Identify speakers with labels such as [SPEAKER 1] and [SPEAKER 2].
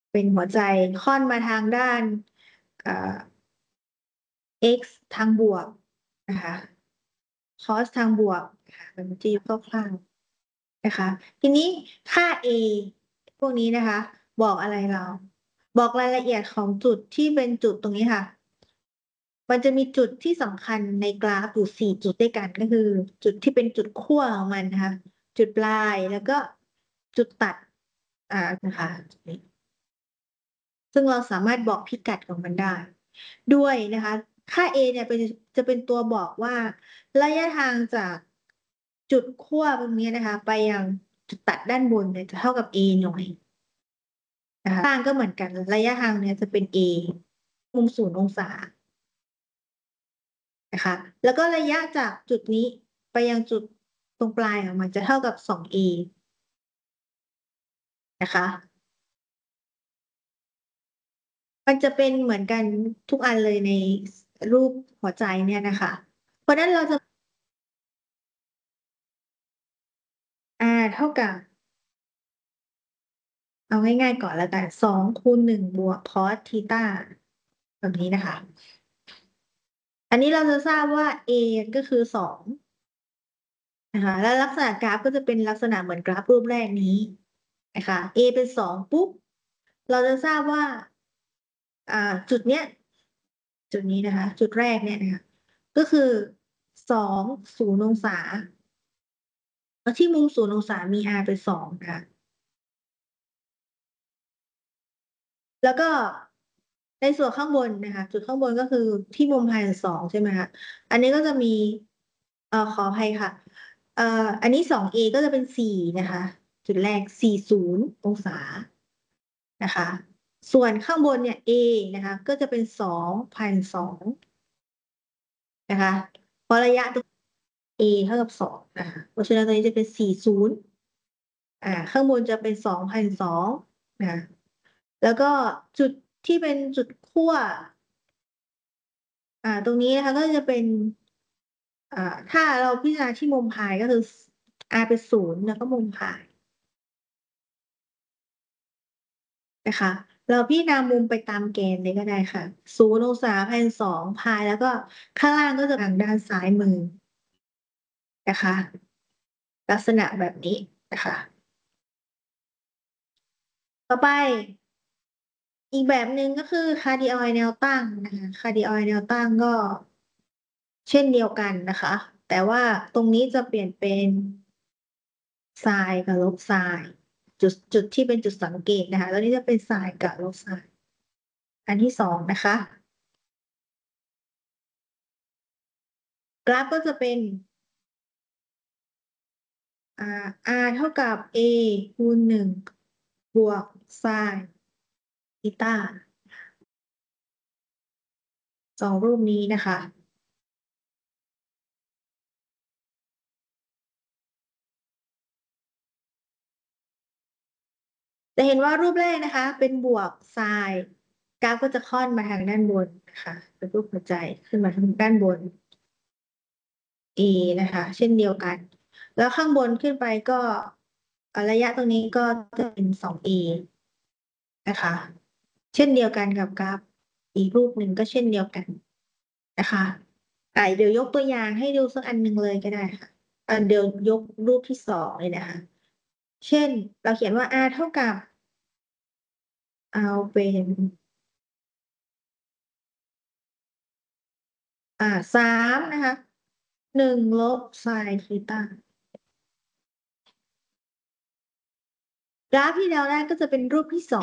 [SPEAKER 1] เป็นหัวใจค่อนมาทางด้านเอ่อ x ทางบวกนะคะ cos ทางบวกนะคะมันจะอยู่คร่าวๆนะคะทีนี้ค่า a พวกนี้นะคะบอกอะไรเราบอกรายละเอียดของจุดที่เป็นจุดตรงนี้ค่ะมันจะมีจุดที่สำคัญในกราฟอยู่4 จุดด้วยกันก็คือจุดที่เป็นจุดขั้วของมันนะคะจุดปลายแล้วก็จุดตัดนะคะซึ่งเราสามารถบอกพิกัดของมันได้ด้วยนะคะค่า a เนี่ยจะเป็นตัวบอกว่าระยะทางจากจุดขั้วตรงนี้นะคะไปยังจุดตัดด้านบนเนี่ยจะเท่ากับ a หน่วยนะคะต่างก็เหมือนกันระยะทางเนี่ยจะเป็น a มุม0 องศานะคะแล้วก็ระยะจากจุดนี้ไปยังจุดตรงปลายของมันจะเท่ากับ2a นะคะมันจะเป็นเหมือนกันทุกอันเลยในรูปหัวใจเนี่ยนะคะเพราะฉะนั้นเราจะ เท่ากับเอาง่ายๆก่อนแล้วกัน2 คูณ 1บวกคอสทีต้าแบบนี้นะคะอันนี้เราจะทราบว่า a ก็คือ2นะคะแล้วลักษณะกราฟก็จะเป็นลักษณะเหมือนกราฟรูปแรกนี้นะคะ a เป็น2ปุ๊บเราจะทราบว่าอ่าจุดเนี้ยจุดนี้นะคะจุดแรกเนี่ยนะคะก็คือ20 องศาแล้วที่มุม0 องศามี r เป็น2นะคะ แล้วก็ในส่วนข้างบนนะคะจุดข้างบนก็คือที่มุมพาย2ใช่ไหมคะอันนี้ก็จะมีขออภัยค่ะเอ่ออันนี้2a ก็จะเป็น4นะคะจุดแรก40 องศานะคะส่วนข้างบนเนี่ย a นะคะก็จะเป็น2,200นะคะเพราะระยะตรง a เท่ากับ2นะคะเพราะฉะนั้นตรงนี้จะเป็น40ข้างบนจะเป็น2,200นะคะแล้วก็จุดที่เป็นจุดขั้ว ตรงนี้นะคะก็จะเป็นอ่าถ้าเราพิจารณาที่มุมพายก็คือ r เป็น0แล้วก็มุมพายนะคะเราพิจารณามุมไปตามแกนเลยก็ได้ค่ะ0 องศา1,200 พายแล้วก็ข้างล่างก็จะทางด้านซ้ายมือนะคะลักษณะแบบนี้นะคะต่อไปอีกแบบหนึ่งก็คือคาร์ดิออยแนวตั้งนะคะคาร์ดิออยแนวตั้งก็เช่นเดียวกันนะคะแต่ว่าตรงนี้จะเปลี่ยนเป็น ไซน์กับลบไซน์จุดที่เป็นจุดสังเกตนะคะแล้วนี่จะเป็นไซน์กับลบไซน์อันที่สองนะคะกราฟก็จะเป็นอ่า r เท่ากับ a คูณ1บวกไซน์ทีต้า2 รูปนี้นะคะจะเห็นว่ารูปแรกนะคะเป็นบวกไซน์กราฟก็จะค่อนมาทางด้านบนนะคะเป็นรูปหัวใจขึ้นมาทางด้านบน A นะคะเช่นเดียวกันแล้วข้างบนขึ้นไปก็ระยะตรงนี้ก็จะเป็น2a นะคะเช่นเดียวกันกับกราฟอีกรูปหนึ่งก็เช่นเดียวกันนะคะเดี๋ยวยกตัวอย่างให้ดูสักอันหนึ่งเลยก็ได้ค่ะเดี๋ยวยกรูปที่สองเลยนะคะเช่นเราเขียนว่า r เท่ากับเอาเป็น3นะคะ1 ลบไซน์ทีต้า กราฟที่เราได้ก็จะเป็นรูปที่2